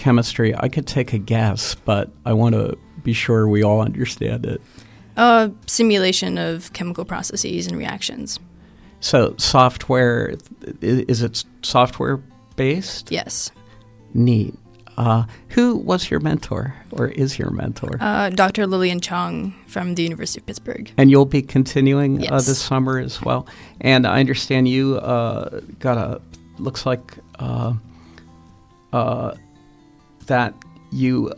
chemistry. I could take a guess, but I want to be sure we all understand it. Simulation of chemical processes and reactions. So software, is it software-based? Yes. Neat. Who was your mentor or is your mentor? Dr. Lillian Chung from the University of Pittsburgh. And you'll be continuing Yes. this summer as well. And I understand you looks like that you,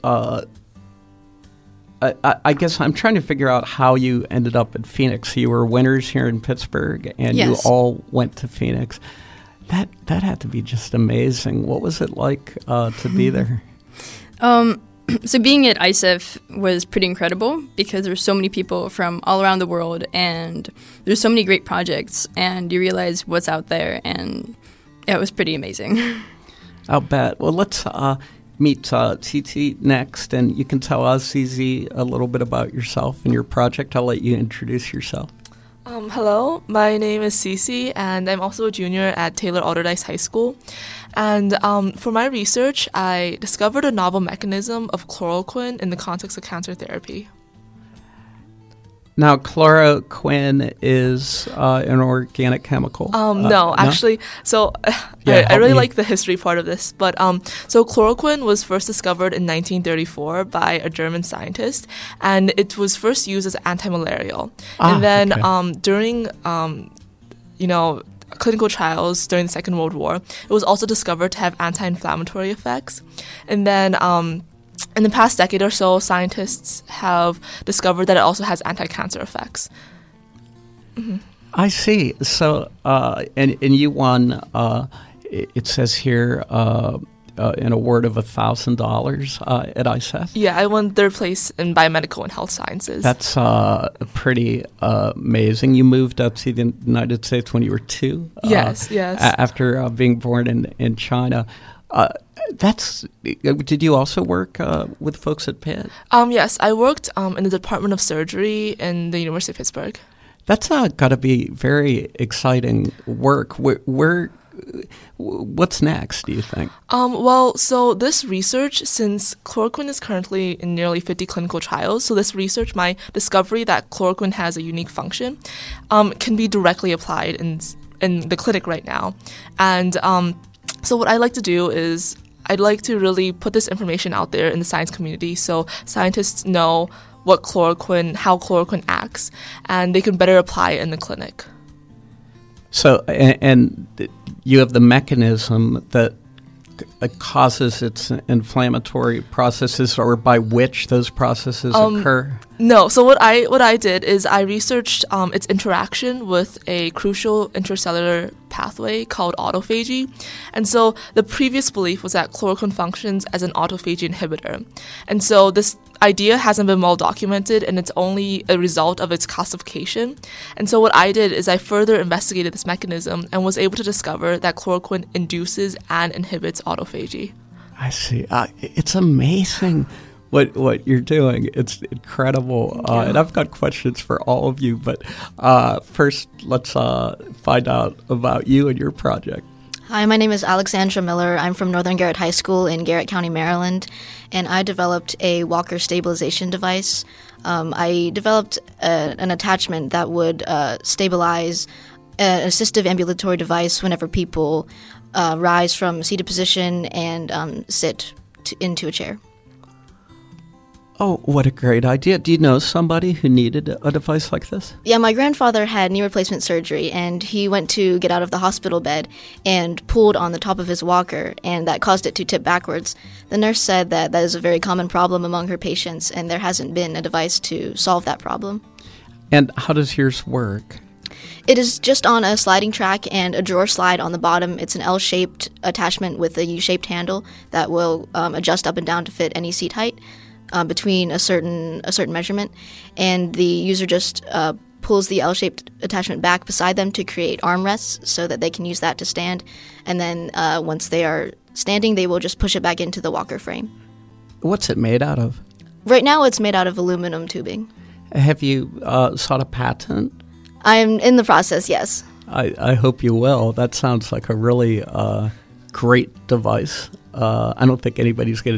I guess I'm trying to figure out how you ended up at Phoenix. You were winners here in Pittsburgh and Yes. you all went to Phoenix. That had to be just amazing. What was it like to be there? So being at ICEF was pretty incredible because there's so many people from all around the world and there's so many great projects and you realize what's out there and it was pretty amazing. I'll bet. Well, let's meet Titi next and you can tell us, ZZ, a little bit about yourself and your project. I'll let you introduce yourself. Hello, my name is Cece, and I'm also a junior at Taylor Allderdice High School. And for my research, I discovered a novel mechanism of chloroquine in the context of cancer therapy. Now, chloroquine is an organic chemical. No, actually, so I really like the history part of this. But so chloroquine was first discovered in 1934 by a German scientist, and it was first used as anti-malarial. And then during, clinical trials during the Second World War, it was also discovered to have anti-inflammatory effects. And then in the past decade or so, scientists have discovered that it also has anti-cancer effects. Mm-hmm. I see. So, and you won, it says here, an award of $1,000 at ICEF. Yeah, I won third place in biomedical and health sciences. That's pretty amazing. You moved up to the United States when you were 2? Yes. After being born in China. Did you also work with folks at Pitt? Yes, I worked in the Department of Surgery in the University of Pittsburgh. That's got to be very exciting work. What's next, do you think? So this research, since chloroquine is currently in nearly 50 clinical trials, so this research, my discovery that chloroquine has a unique function, can be directly applied in the clinic right now. And so what I like to do is I'd like to really put this information out there in the science community so scientists know how chloroquine acts, and they can better apply it in the clinic. So, and you have the mechanism that causes its inflammatory processes, or by which those processes occur? No. So what I did is I researched its interaction with a crucial intracellular pathway called autophagy. And so the previous belief was that chloroquine functions as an autophagy inhibitor. And so this idea hasn't been well documented, and it's only a result of its classification. And so what I did is I further investigated this mechanism and was able to discover that chloroquine induces and inhibits autophagy. I see. It's amazing what you're doing. It's incredible. And I've got questions for all of you, but first let's find out about you and your project. Hi, my name is Alexandra Miller. I'm from Northern Garrett High School in Garrett County, Maryland, and I developed a walker stabilization device. I developed an attachment that would stabilize an assistive ambulatory device whenever people rise from seated position and sit into a chair. Oh, what a great idea. Do you know somebody who needed a device like this? Yeah, my grandfather had knee replacement surgery, and he went to get out of the hospital bed and pulled on the top of his walker, and that caused it to tip backwards. The nurse said that is a very common problem among her patients, and there hasn't been a device to solve that problem. And how does yours work? It is just on a sliding track and a drawer slide on the bottom. It's an L-shaped attachment with a U-shaped handle that will adjust up and down to fit any seat height. Between a certain measurement, and the user just pulls the L-shaped attachment back beside them to create armrests so that they can use that to stand, and then once they are standing, they will just push it back into the walker frame. What's it made out of? Right now it's made out of aluminum tubing. Have you sought a patent? I'm in the process, yes. I hope you will. That sounds like a really great device. I don't think anybody's going to